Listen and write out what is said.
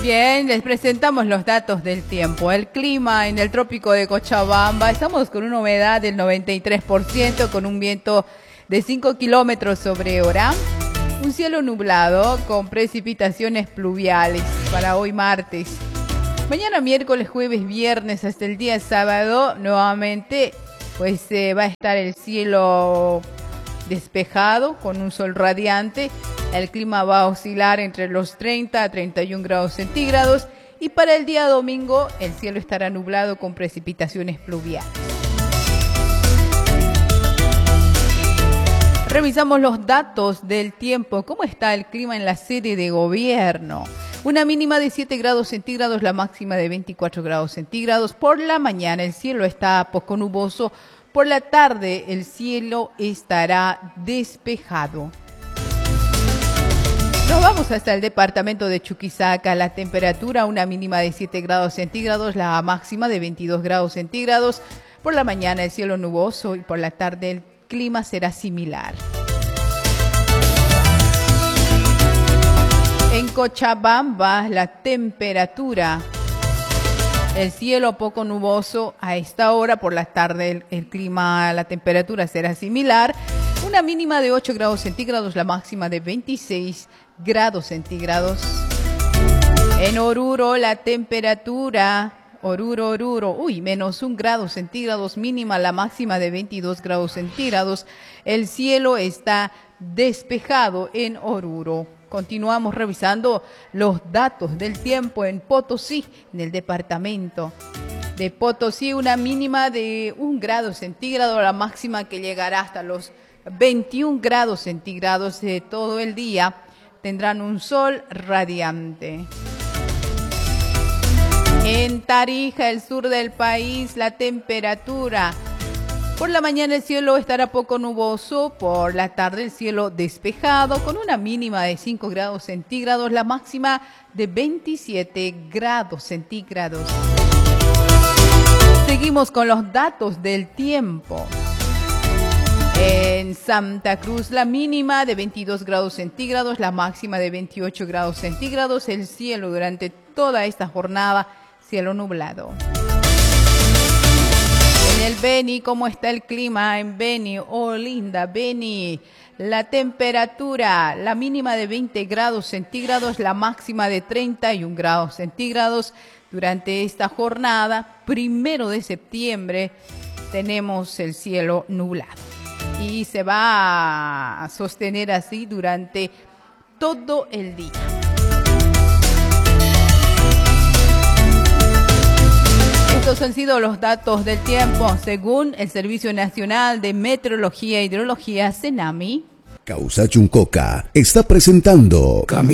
Bien, les presentamos los datos del tiempo. El clima en el trópico de Cochabamba, estamos con una humedad del 93%, con un viento de 5 kilómetros sobre hora. Un cielo nublado con precipitaciones pluviales para hoy martes. Mañana miércoles, jueves, viernes hasta el día sábado, nuevamente pues va a estar el cielo despejado con un sol radiante. El clima va a oscilar entre los 30 a 31 grados centígrados y para el día domingo el cielo estará nublado con precipitaciones pluviales. Revisamos los datos del tiempo. ¿Cómo está el clima en la sede de gobierno? Una mínima de 7 grados centígrados, la máxima de 24 grados centígrados. Por la mañana el cielo está poco nuboso. Por la tarde el cielo estará despejado. Nos vamos hasta el departamento de Chuquisaca. La temperatura, una mínima de 7 grados centígrados, la máxima de 22 grados centígrados. Por la mañana el cielo nuboso y por la tarde el clima será similar. En Cochabamba, la temperatura, el cielo poco nuboso a esta hora. Por la tarde el clima, la temperatura será similar. Una mínima de 8 grados centígrados, la máxima de 26 grados centígrados. En Oruro, la temperatura, Oruro, menos 1 grado centígrados, mínima, la máxima de 22 grados centígrados. El cielo está despejado en Oruro. Continuamos revisando los datos del tiempo en Potosí, en el departamento de Potosí. Una mínima de 1 grado centígrado, la máxima que llegará hasta los 21 grados centígrados de todo el día. Tendrán un sol radiante. En Tarija, el sur del país, la temperatura. Por la mañana el cielo estará poco nuboso, por la tarde el cielo despejado, con una mínima de 5 grados centígrados, la máxima de 27 grados centígrados. Seguimos con los datos del tiempo. En Santa Cruz, la mínima de 22 grados centígrados, la máxima de 28 grados centígrados. El cielo durante toda esta jornada, cielo nublado. En el Beni, ¿cómo está el clima en Beni? Oh, linda Beni. La temperatura, la mínima de 20 grados centígrados, la máxima de 31 grados centígrados. Durante esta jornada, 1 de septiembre, tenemos el cielo nublado. Y se va a sostener así durante todo el día. Estos han sido los datos del tiempo según el Servicio Nacional de Meteorología e Hidrología, CENAMI. Causa Chuncoca está presentando